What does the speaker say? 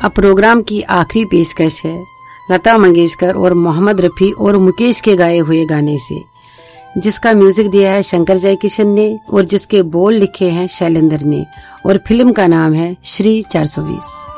अब प्रोग्राम की आखिरी पेशकश है लता मंगेशकर और मोहम्मद रफ़ी और मुकेश के गाए हुए गाने से, जिसका म्यूजिक दिया है शंकर जयकिशन ने और जिसके बोल लिखे हैं शैलेंद्र ने, और फिल्म का नाम है श्री 420।